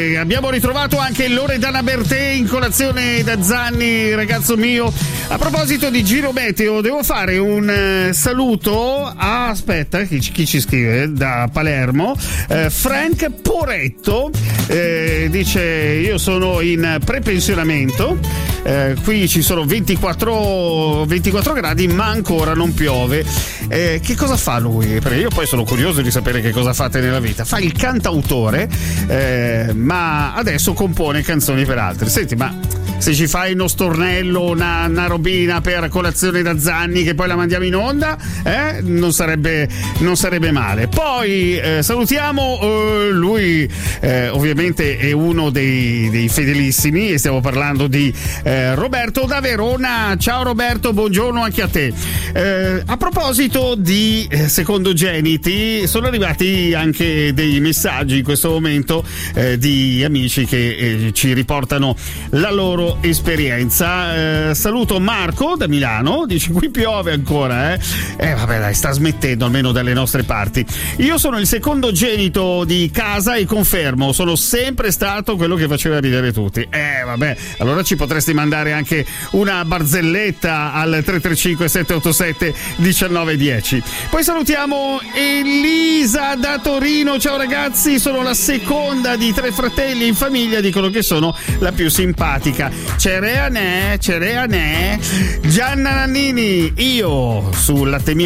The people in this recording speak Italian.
Abbiamo ritrovato anche Loredana Bertè in colazione da Zanni, ragazzo mio. A proposito di Giro Meteo, devo fare un saluto a, aspetta, chi ci scrive da Palermo, Frank Poretto, dice: io sono in prepensionamento, qui ci sono 24 gradi ma ancora non piove. Che cosa fa lui? Perché io poi sono curioso di sapere che cosa fate nella vita. Fa il cantautore, ma adesso compone canzoni per altri. Senti, ma se ci fai uno stornello, una robina per colazione da Zanni che poi la mandiamo in onda, non sarebbe male. Poi salutiamo lui, ovviamente è uno dei fedelissimi, e stiamo parlando di Roberto da Verona. Ciao Roberto, buongiorno anche a te. A proposito di secondogeniti, sono arrivati anche dei messaggi in questo momento di amici che ci riportano la loro esperienza. Saluto Marco da Milano, dice: qui piove ancora, vabbè dai, sta smettendo almeno dalle nostre parti. Io sono il secondogenito di casa e confermo, sono sempre stato quello che faceva ridere tutti. Vabbè, allora ci potresti mandare anche una barzelletta al 335 787 1910. Poi salutiamo Elisa da Torino. Ciao ragazzi, sono la seconda di 3 fratelli in famiglia, dicono che sono la più simpatica. Cereanè, Gianna Nannini, io sul latte mio